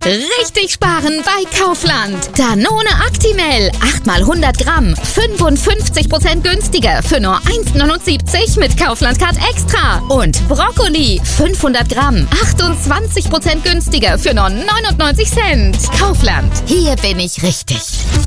Richtig sparen bei Kaufland. Danone Actimel, 8 mal 100 Gramm, 55% günstiger für nur 1,79 mit Kaufland Card Extra. Und Brokkoli, 500 Gramm, 28% günstiger für nur 99 Cent. Kaufland, hier bin ich richtig.